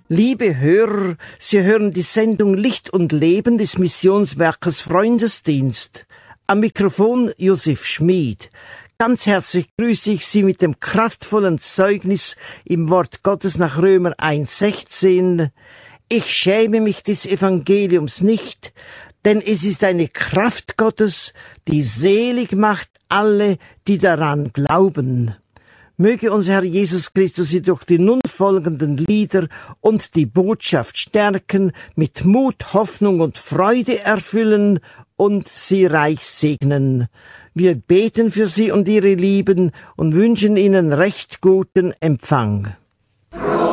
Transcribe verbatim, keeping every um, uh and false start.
Liebe Hörer, Sie hören die Sendung Licht und Leben des Missionswerkes Freundesdienst. Am Mikrofon Josef Schmid. Ganz herzlich grüße ich Sie mit dem kraftvollen Zeugnis im Wort Gottes nach Römer eins sechzehn. Ich schäme mich des Evangeliums nicht, denn es ist eine Kraft Gottes, die selig macht alle, die daran glauben. Möge unser Herr Jesus Christus Sie durch die nun folgenden Lieder und die Botschaft stärken, mit Mut, Hoffnung und Freude erfüllen und Sie reich segnen. Wir beten für Sie und Ihre Lieben und wünschen Ihnen recht guten Empfang.